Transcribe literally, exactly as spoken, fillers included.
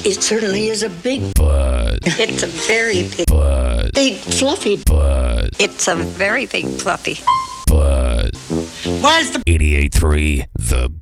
It certainly is a big Buzz. It's a very big, Buzz. big fluffy. Buzz. it's a very big fluffy. Buzz. Where's the eighty-eight point three The